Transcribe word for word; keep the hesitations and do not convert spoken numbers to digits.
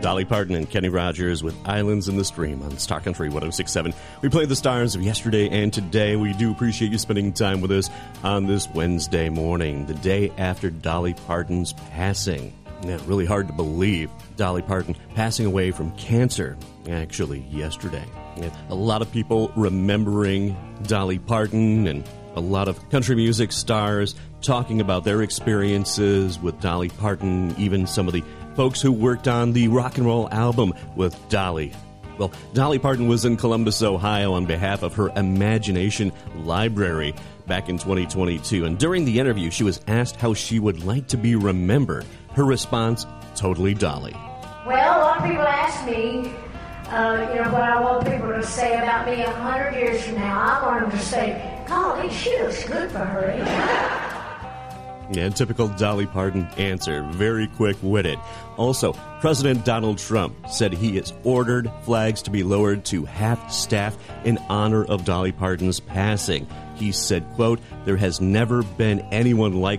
Dolly Parton and Kenny Rogers with Islands in the Stream on Star Country one oh six point seven. We played the stars of yesterday and today. We do appreciate you spending time with us on this Wednesday morning, the day after Dolly Parton's passing. Yeah, really hard to believe. Dolly Parton passing away from cancer, actually, yesterday. Yeah, a lot of people remembering Dolly Parton and a lot of country music stars talking about their experiences with Dolly Parton, even some of the folks who worked on the rock and roll album with Dolly. Well, Dolly Parton was in Columbus, Ohio on behalf of her Imagination Library back in twenty twenty-two. And during the interview, she was asked how she would like to be remembered. Her response, totally Dolly. Well, a lot of people ask me, uh, you know, what I want people to say about me a hundred years from now. I want them to say, golly, she looks good for her age. Yeah, typical Dolly Parton answer, very quick-witted. Also, President Donald Trump said he has ordered flags to be lowered to half-staff in honor of Dolly Parton's passing. He said, quote, there has never been anyone like